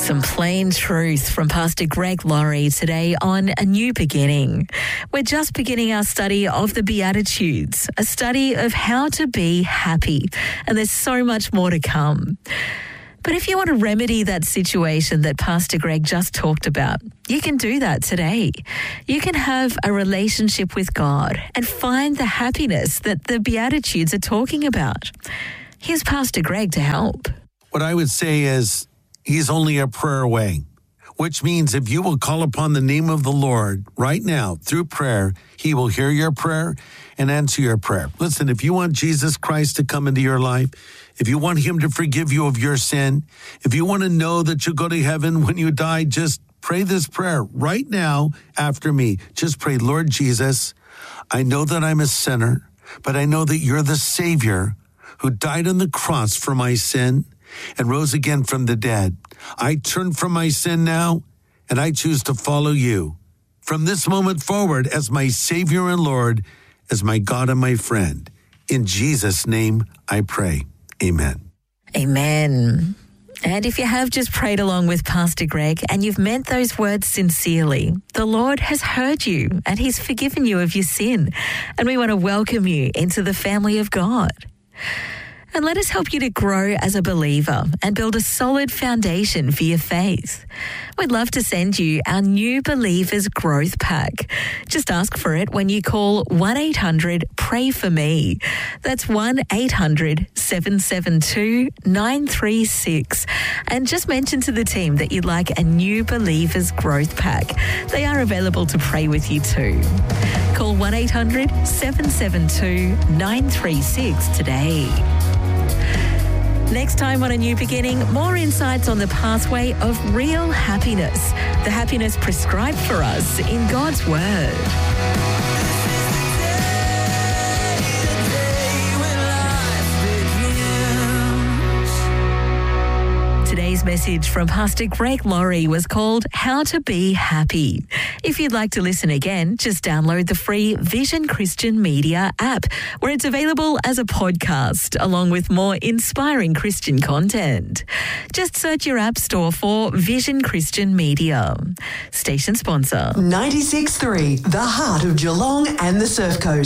Some plain truth from Pastor Greg Laurie today on A New Beginning. We're just beginning our study of the Beatitudes, a study of how to be happy, and there's so much more to come. But if you want to remedy that situation that Pastor Greg just talked about, you can do that today. You can have a relationship with God and find the happiness that the Beatitudes are talking about. Here's Pastor Greg to help. What I would say is, He's only a prayer away, which means if you will call upon the name of the Lord right now through prayer, He will hear your prayer and answer your prayer. Listen, if you want Jesus Christ to come into your life, if you want Him to forgive you of your sin, if you want to know that you'll go to heaven when you die, just pray this prayer right now after me. Just pray, Lord Jesus, I know that I'm a sinner, but I know that You're the Savior who died on the cross for my sin and rose again from the dead. I turn from my sin now, and I choose to follow You from this moment forward as my Savior and Lord, as my God and my friend. In Jesus' name I pray. Amen. Amen. And if you have just prayed along with Pastor Greg and you've meant those words sincerely, the Lord has heard you and He's forgiven you of your sin. And we want to welcome you into the family of God. And let us help you to grow as a believer and build a solid foundation for your faith. We'd love to send you our New Believers Growth Pack. Just ask for it when you call 1-800-PRAY-FOR-ME. That's 1-800-772-936. And just mention to the team that you'd like a New Believers Growth Pack. They are available to pray with you too. Call 1-800-772-936 today. Next time on A New Beginning, more insights on the pathway of real happiness, the happiness prescribed for us in God's Word. Today's message from Pastor Greg Laurie was called How to Be Happy. If you'd like to listen again, just download the free Vision Christian Media app, where it's available as a podcast, along with more inspiring Christian content. Just search your app store for Vision Christian Media. Station sponsor. 96.3, the heart of Geelong and the Surf Coast.